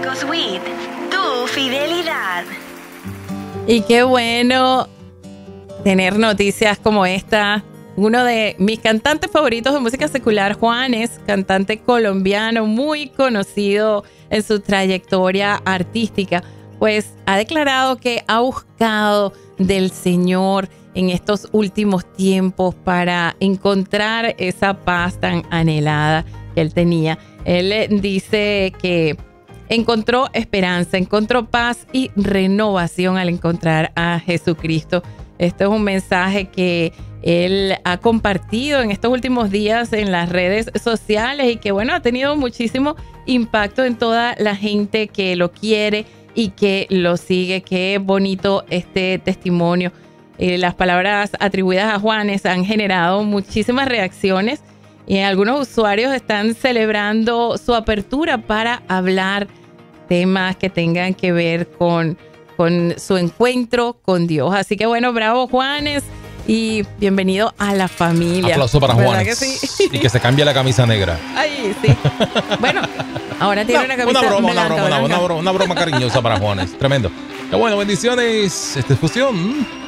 With tu fidelidad. Y qué bueno tener noticias como esta. Uno de mis cantantes favoritos de música secular, Juanes, cantante colombiano muy conocido en su trayectoria artística, pues ha declarado que ha buscado del Señor en estos últimos tiempos para encontrar esa paz tan anhelada que él tenía. Él dice que encontró esperanza, encontró paz y renovación al encontrar a Jesucristo. Este es un mensaje que él ha compartido en estos últimos días en las redes sociales y que, bueno, ha tenido muchísimo impacto en toda la gente que lo quiere y que lo sigue. Qué bonito este testimonio. Las palabras atribuidas a Juanes han generado muchísimas reacciones y algunos usuarios están celebrando su apertura para hablar temas que tengan que ver con su encuentro con Dios. Así que bueno, bravo Juanes y bienvenido a la familia. Aplauso para Juanes. Que sí? Y que se cambie la camisa negra. Ay, sí. Bueno, ahora tiene una camisa una broma cariñosa para Juanes. Tremendo. Qué bueno, bendiciones. Esta es Fusión.